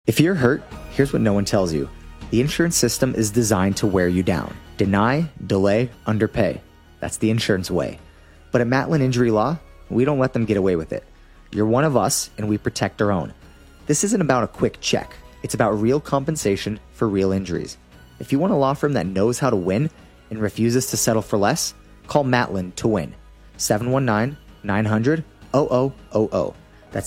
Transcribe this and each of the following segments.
If you're hurt, here's what no one tells you. The insurance system is designed to wear you down. Deny, delay, underpay. That's the insurance way. But at Matlin Injury Law, we don't let them get away with it. You're one of us, and we protect our own. This isn't about a quick check. It's about real compensation for real injuries. If you want a law firm that knows how to win and refuses to settle for less, call Matlin to win. 719-900-0000. That's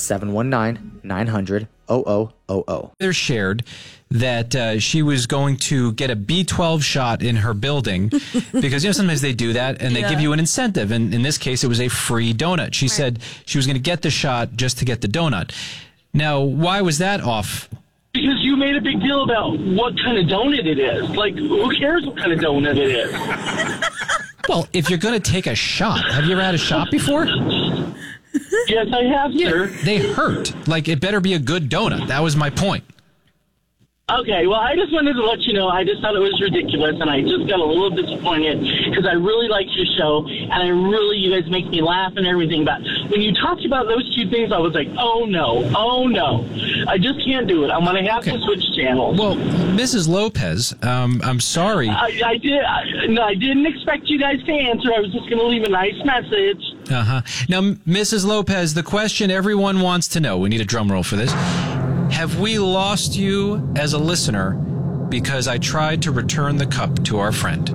719-900-0000. They're shared that she was going to get a B12 shot in her building because, sometimes they do that and they give you an incentive. And in this case, it was a free donut. She said she was going to get the shot just to get the donut. Now, why was that off? Because you made a big deal about what kind of donut it is. Like, who cares what kind of donut it is? Well, if you're going to take a shot, have you ever had a shot before? Yes, I have, sir. They hurt. Like, it better be a good donut. That was my point. Okay, well, I just wanted to let you know, I just thought it was ridiculous, and I just got a little disappointed because I really liked your show, and you guys make me laugh and everything, but when you talked about those two things, I was like, oh no, I just can't do it. I'm going to have to switch channels. Well, Mrs. Lopez, I'm sorry. I didn't expect you guys to answer. I was just going to leave a nice message. Uh-huh. Now, Mrs. Lopez, the question everyone wants to know, we need a drum roll for this. Have we lost you as a listener because I tried to return the cup to our friend?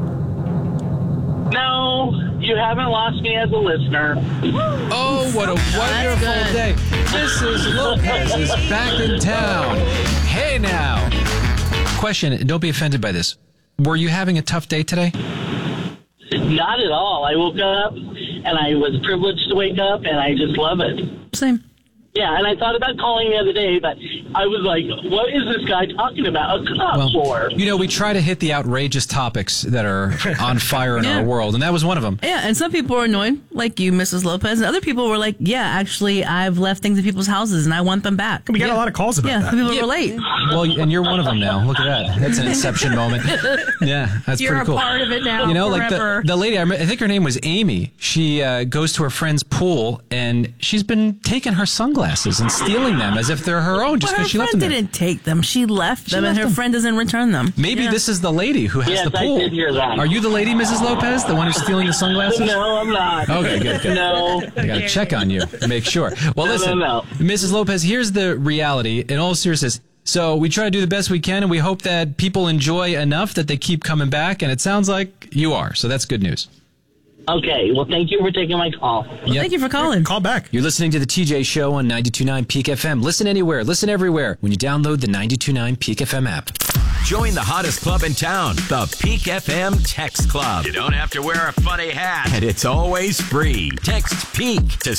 No, you haven't lost me as a listener. Oh, what a wonderful day. Mrs. Lopez is back in town. Hey now. Question, don't be offended by this. Were you having a tough day today? Not at all. I woke up and I was privileged to wake up and I just love it. Same. Yeah, and I thought about calling the other day, but I was like, what is this guy talking about? A cup for? We try to hit the outrageous topics that are on fire in our world, and that was one of them. Yeah, and some people are annoyed, like you, Mrs. Lopez, and other people were like, yeah, actually, I've left things in people's houses, and I want them back. We got a lot of calls about that. Yeah, people relate. Well, and you're one of them now. Look at that. That's an inception moment. Yeah, that's pretty cool. You're a part of it now, like the lady, I think her name was Amy. She goes to her friend's pool, and she's been taking her sunglasses and stealing them as if they're her own just because she left them there. Her friend didn't take them. She left them, and her friend doesn't return them. Maybe this is the lady who has the pool. I did hear that. Are you the lady, Mrs. Lopez, the one who's stealing the sunglasses? No, I'm not. Okay, good. No. I got to check on you to make sure. Well, listen, No. Mrs. Lopez, here's the reality in all seriousness. So we try to do the best we can, and we hope that people enjoy enough that they keep coming back, and it sounds like you are. So that's good news. Okay, well, thank you for taking my call. Thank you for calling. Call back. You're listening to the TJ Show on 92.9 Peak FM. Listen anywhere, listen everywhere when you download the 92.9 Peak FM app. Join the hottest club in town, the Peak FM Text Club. You don't have to wear a funny hat, and it's always free. Text PEAK to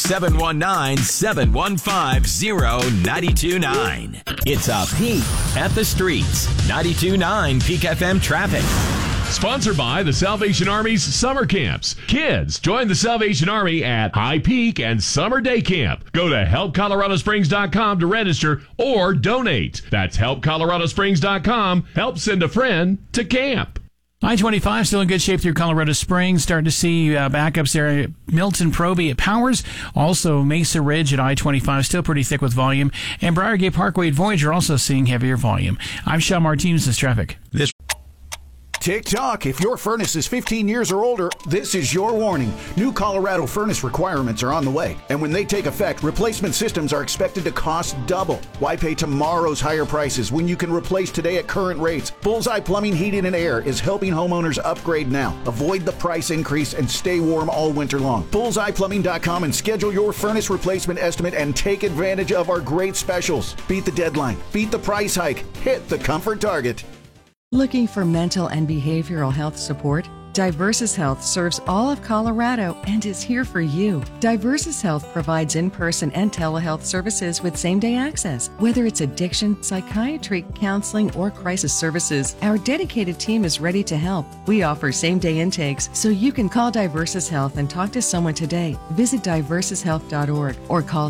719-715-0929. It's a peek at the streets. 92.9 Peak FM traffic. Sponsored by the Salvation Army's summer camps. Kids, join the Salvation Army at High Peak and Summer Day Camp. Go to helpcoloradosprings.com to register or donate. That's helpcoloradosprings.com. Help send a friend to camp. I-25 still in good shape through Colorado Springs. Starting to see backups there at Milton Proby at Powers. Also Mesa Ridge at I-25 still pretty thick with volume. And Briargate Parkway at Voyager also seeing heavier volume. I'm Sean Martinez. This traffic. Tick-tock, if your furnace is 15 years or older, this is your warning. New Colorado furnace requirements are on the way, and when they take effect, replacement systems are expected to cost double. Why pay tomorrow's higher prices when you can replace today at current rates? Bullseye Plumbing, Heating, and Air is helping homeowners upgrade now. Avoid the price increase and stay warm all winter long. BullseyePlumbing.com and schedule your furnace replacement estimate and take advantage of our great specials. Beat the deadline, beat the price hike, hit the comfort target. Looking for mental and behavioral health support? Diversus Health serves all of Colorado and is here for you. Diversus Health provides in-person and telehealth services with same-day access. Whether it's addiction, psychiatry, counseling, or crisis services, our dedicated team is ready to help. We offer same-day intakes, so you can call Diversus Health and talk to someone today. Visit diversushealth.org or call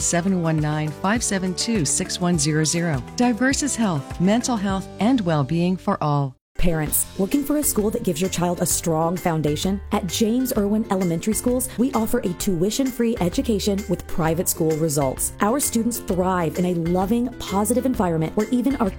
719-572-6100. Diversus Health, mental health and well-being for all. Parents, looking for a school that gives your child a strong foundation? At James Irwin Elementary Schools, we offer a tuition-free education with private school results. Our students thrive in a loving, positive environment where even our